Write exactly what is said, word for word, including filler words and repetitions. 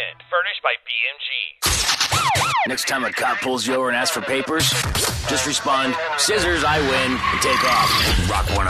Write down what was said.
Weekend, furnished by B M G. Next time a cop pulls you over and asks for papers, just respond, scissors, I win, and take off. Rock one oh